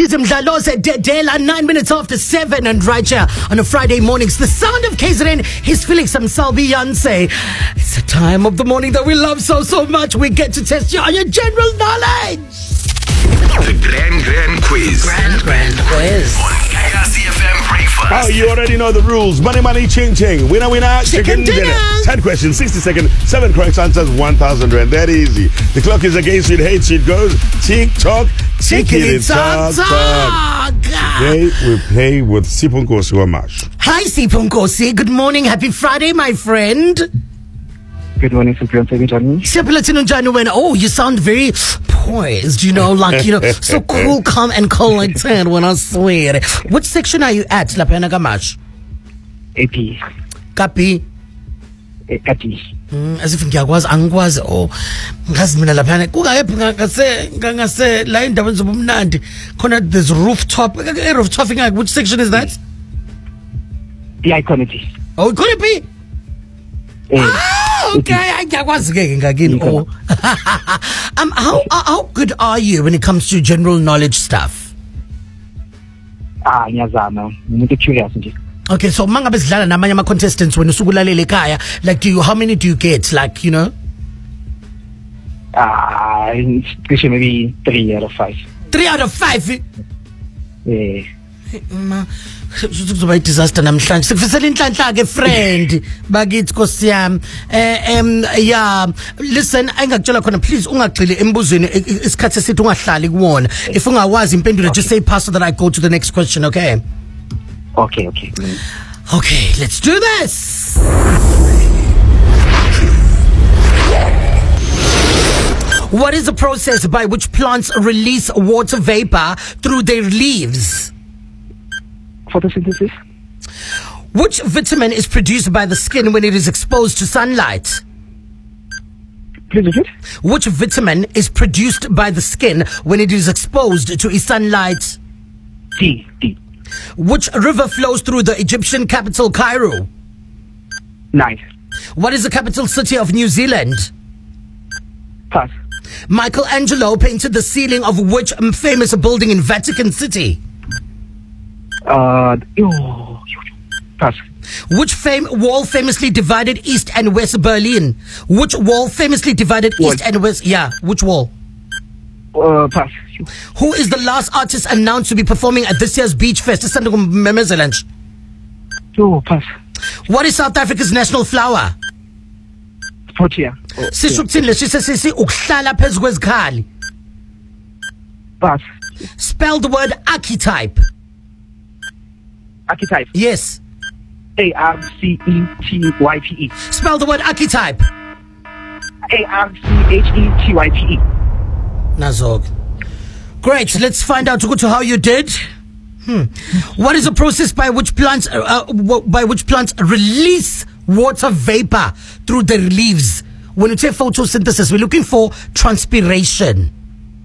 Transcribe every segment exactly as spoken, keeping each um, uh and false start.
He's Mdlalose Dedela, nine minutes after seven, and right here on a Friday morning, it's the sound of K Z N. He's Felix Msalbi Beyonce. It's the time of the morning that we love so, so much. We get to test you on your general knowledge. The Grand Grand Quiz. Grand Grand Quiz. On K S E F M Breakfast. Oh, you already know the rules. Money, money, ching, ching. Winner, winner, Chicken chicken, dinner. dinner. ten questions, sixty seconds, seven correct answers, one thousand rand. That easy. The clock is against you. Hate sheet goes. Tick tock, tickety tock, tock. Today we play with Sipho Nkosi Wamash. Hi, Sipho Nkosi. Good morning. Happy Friday, my friend. Good morning, Sipho. Oh, you sound very poised, you know, like, you know, so cool, calm, and collected when I swear. Which section are you at, Lapena Gamash? A P. Kapi? Kati. As if ngiyakwazi angikwazi oh ngazi mina lapha kungayephi ngase ngase la indaweni zobumnandi khona there's rooftop a rooftop thing. Which section is that? The Iconity. Oh, could it be? Ah, okay, ngiyakwazi ke ngakini oh. um how how good are you when it comes to general knowledge stuff? Ah, ngiyazama. Umuntu curious nje. Okay, so mangabe sidlala namanye ama contestants when usukulalela ekhaya, like do you, how many do you get, like, you know? Ah, uh, maybe three out of five. Three out of five? Yeah. Ma, kuzoba disaster namhlanje. Sikufisela inhlanhla ke friend bakithi Nkosi yami. Eh um yeah, listen, engakutshela khona please ungagxili embuzweni isikhathi esithi ungahlali kuwona. If ungawazi impendulo just say pass so that I go to the next question, okay? Okay, okay. Okay, let's do this. What is the process by which plants release water vapor through their leaves? Photosynthesis. Which vitamin is produced by the skin when it is exposed to sunlight? Please repeat. Which vitamin is produced by the skin when it is exposed to sunlight? D. D. Which river flows through the Egyptian capital, Cairo? Nine. What is the capital city of New Zealand? Pass. Michelangelo painted the ceiling of which famous building in Vatican City? Uh, oh, pass. Which fam- wall famously divided East and West Berlin? Which wall famously divided Wall. East and West? Yeah, which wall? Uh, pass. Who is the last artist announced to be performing at this year's Beach Fest? Oh, pass. What is South Africa's national flower? Protea. Oh, Sishukuthini lesisesisi ukuhlala phezu kwezikhali. pass. Spell the word archetype. Archetype. Yes. A R C E T Y P E. Spell the word archetype. A R C H E T Y P E. Nazog. Great. Let's find out how you did. Hmm. What is the process by which plants uh, uh, by which plants release water vapor through their leaves? When you say photosynthesis, we're looking for transpiration.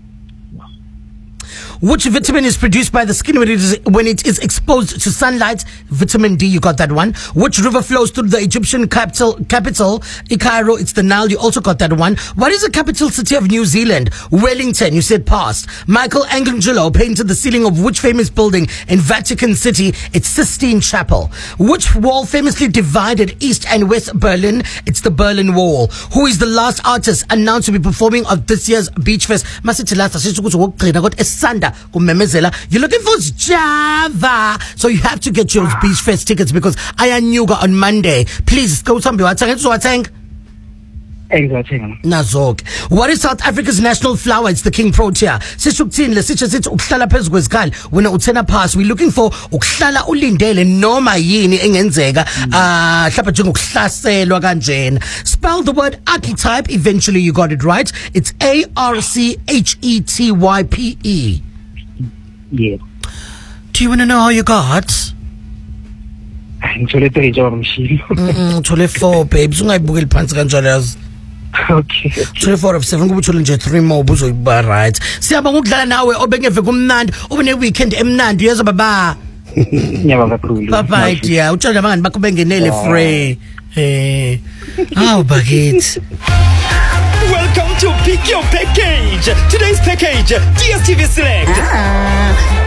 Which vitamin is produced by the skin when it is when it is exposed to sunlight? Vitamin D, you got that one. Which river flows through the Egyptian capital, capital Cairo? It's the Nile, you also got that one. What is the capital city of New Zealand? Wellington, you said past. Michelangelo painted the ceiling of which famous building in Vatican City? It's Sistine Chapel. Which wall famously divided East and West Berlin? It's the Berlin Wall. Who is the last artist announced to be performing at this year's Beach Fest? Masithi last Esanda. You're looking for Java, so you have to get your Beach Fest tickets because I am Nyuga on Monday. Please go to Watang. Nazok. What is South Africa's national flower? It's the King Protea. Sishukuthini lesitsha sithi ukuhlala phezu kwezikhali wena uthena pass. We're looking for ukuhlala ulindele noma yini engenzeka ah hlapha njengokuhlaselwa kanjena. Spell the word archetype. Eventually you got it right. It's A R C H E T Y P E. Yeah. Do you want to know how you got? Ngithole three njengoba ngishilo. Mm, uthole four babes, ungayibukeli phansi kanjalo yazi. Okay. three four of seven kuba uthole nje three more buzoyiba right. Siyabonga ukudlala nawe obengeve kumnandi, ubene weekend emnandi yazi baba. Ngiyabonga kakhulu. Bye bye dear. Utshela abangani bakho bengenele free. Eh. Aw bakithi. Welcome to Pick Your Package. Today's package, D S T V Select. Ah.